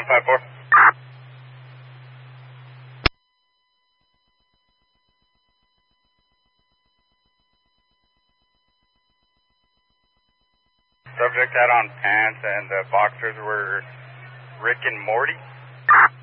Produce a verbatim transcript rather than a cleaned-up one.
five four. Subject had on pants and the boxers were Rick and Morty.